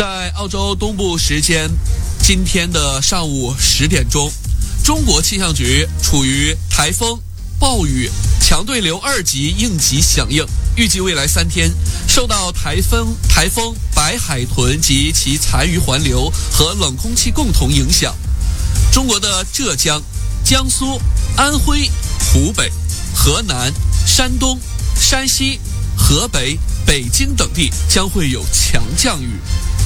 在澳洲东部时间今天的上午10点钟，中国气象局处于台风、暴雨、强对流2级应急响应，预计未来3天受到台风白海豚及其残余环流和冷空气共同影响，中国的浙江、江苏、安徽、湖北、河南、山东、山西、河北、北京等地将会有强降雨。